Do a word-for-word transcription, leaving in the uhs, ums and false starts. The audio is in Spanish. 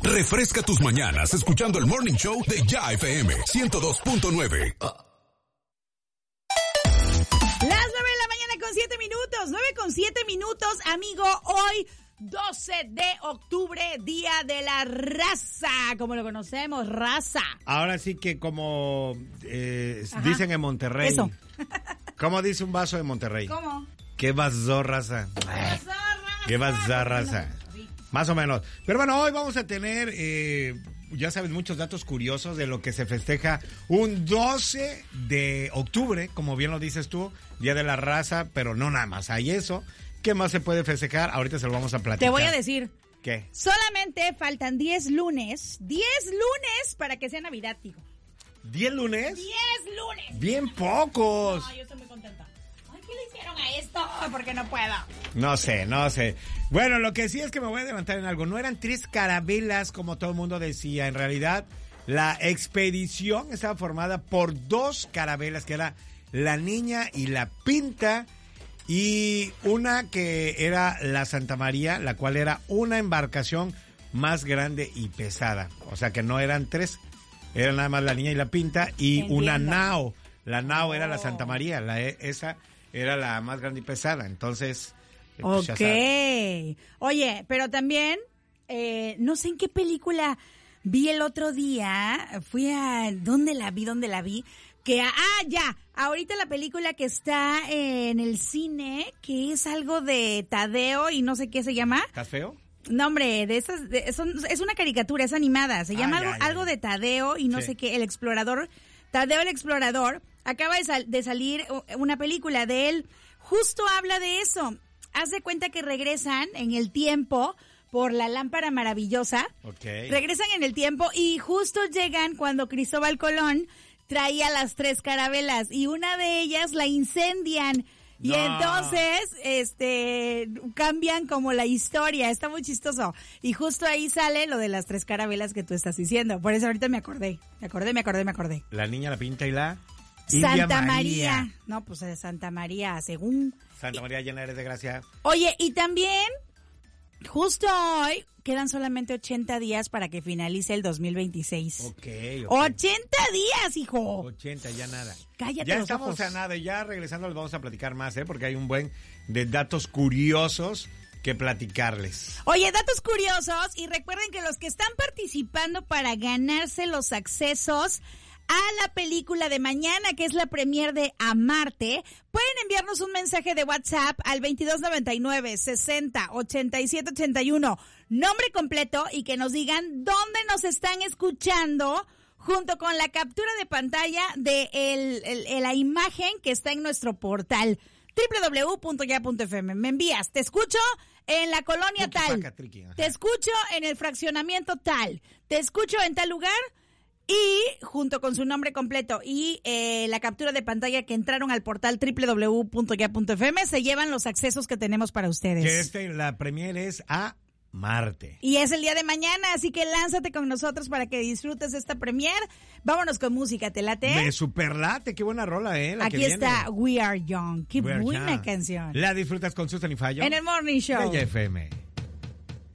Refresca tus mañanas escuchando el Morning Show de Ya F M ciento dos punto nueve. Las nueve de la mañana con siete minutos, nueve con siete minutos, amigo, hoy doce de octubre, Día de la Raza, como lo conocemos, raza. Ahora sí que como eh, dicen en Monterrey. Eso. ¿Cómo dice un vaso de Monterrey? ¿Cómo? ¿Qué vaso, raza? ¿Qué vaso, raza? Más o menos. Pero bueno, hoy vamos a tener, eh, ya sabes, muchos datos curiosos de lo que se festeja un doce de octubre, como bien lo dices tú, Día de la Raza, pero no nada más hay eso. ¿Qué más se puede festejar? Ahorita se lo vamos a platicar. Te voy a decir. ¿Qué? Solamente faltan diez lunes, diez lunes para que sea Navidad, hijo. ¿diez lunes? diez lunes. Bien pocos. No, yo estoy muy contenta. Ay, ¿qué le hicieron a esto? Porque no puedo. No sé, no sé. Bueno, lo que sí es que me voy a adelantar en algo. No eran tres carabelas como todo el mundo decía. En realidad, la expedición estaba formada por dos carabelas, que era la Niña y la Pinta, y una que era la Santa María, la cual era una embarcación más grande y pesada. O sea que no eran tres, eran nada más la Niña y la Pinta y Entiendo. una nao. La nao oh. era la Santa María, la esa era la más grande y pesada. Entonces, pues, ok. Oye, pero también, eh, no sé en qué película vi el otro día, fui a, ¿dónde la vi? ¿Dónde la vi? Que, ah, ya, ahorita la película que está en el cine, que es algo de Tadeo y no sé qué se llama. ¿Estás feo? No, hombre, de esas, de, son, es una caricatura, es animada, se llama ah, ya, algo, ya, algo ya. de Tadeo y no sí. sé qué, el explorador, Tadeo el explorador, acaba de, sal, de salir una película de él, justo habla de eso, haz de cuenta que regresan en el tiempo por la lámpara maravillosa, okay. regresan en el tiempo y justo llegan cuando Cristóbal Colón traía las tres carabelas y una de ellas la incendian. Y no. entonces, este, cambian como la historia, está muy chistoso. Y justo ahí sale lo de las tres carabelas que tú estás diciendo. Por eso ahorita me acordé, me acordé, me acordé, me acordé. La Niña, la Pinta y la... Santa India María. María. No, pues de Santa María, según... Santa María, llena eres de gracia. Oye, y también, justo hoy, quedan solamente ochenta días para que finalice el dos mil veintiséis. Ok, ok. ochenta días, hijo. ochenta, ya nada. Cállate ya los estamos ojos. a nada, y ya regresando les vamos a platicar más, ¿eh? Porque hay un buen de datos curiosos que platicarles. Oye, datos curiosos, y recuerden que los que están participando para ganarse los accesos a la película de mañana, que es la premier de Amarte, pueden enviarnos un mensaje de WhatsApp al veintidós noventa y nueve, sesenta, ochenta y siete ochenta y uno, nombre completo, y que nos digan dónde nos están escuchando, junto con la captura de pantalla de el, el, el, la imagen que está en nuestro portal doble u doble u doble u punto ya punto f m. Me envías, te escucho en la colonia Triqui, tal, paca, triqui, te escucho en el fraccionamiento tal, te escucho en tal lugar, y junto con su nombre completo y eh, la captura de pantalla que entraron al portal doble u doble u doble u punto ya punto f m, se llevan los accesos que tenemos para ustedes. Que este, la premier es a Marte. Y es el día de mañana, así que lánzate con nosotros para que disfrutes esta premier. Vámonos con música, ¿te late? Me superlate, qué buena rola, ¿eh? La Aquí que está viene. We Are Young, qué We Are buena Young. canción. La disfrutas con Susan y Fallo. En el Morning Show. De Ya F M.